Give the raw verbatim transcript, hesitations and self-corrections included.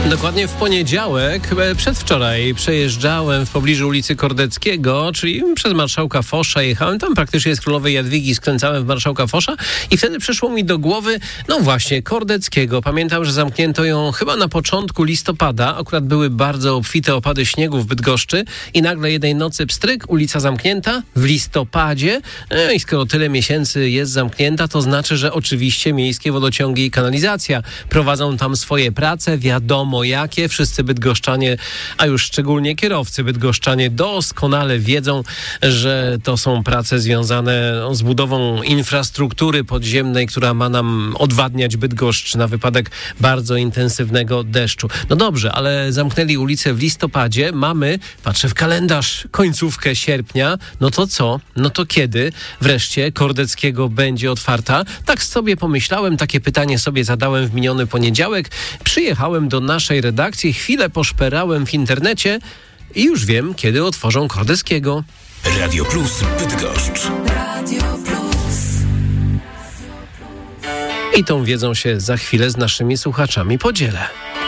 Dokładnie w poniedziałek, przedwczoraj, przejeżdżałem w pobliżu ulicy Kordeckiego, czyli przez Marszałka Fosza jechałem, tam praktycznie z Królowej Jadwigi skręcałem w Marszałka Fosza i wtedy przyszło mi do głowy, no właśnie, Kordeckiego. Pamiętam, że zamknięto ją chyba na początku listopada, akurat były bardzo obfite opady śniegu w Bydgoszczy i nagle jednej nocy pstryk, ulica zamknięta w listopadzie. No i skoro tyle miesięcy jest zamknięta, to znaczy, że oczywiście miejskie wodociągi i kanalizacja prowadzą tam swoje prace, wiadomo jakie. Wszyscy bydgoszczanie, a już szczególnie kierowcy bydgoszczanie doskonale wiedzą, że to są prace związane z budową infrastruktury podziemnej, która ma nam odwadniać Bydgoszcz na wypadek bardzo intensywnego deszczu. No dobrze, ale zamknęli ulicę w listopadzie. Mamy, patrzę w kalendarz, końcówkę sierpnia. No to co? No to kiedy wreszcie Kordeckiego będzie otwarta? Tak sobie pomyślałem, takie pytanie sobie zadałem w miniony poniedziałek. Przyjechałem do naszej redakcji, chwilę poszperałem w internecie i już wiem, kiedy otworzą Kordeckiego. Radio Plus Bydgoszcz. Radio Plus. I tą wiedzą się za chwilę z naszymi słuchaczami podzielę.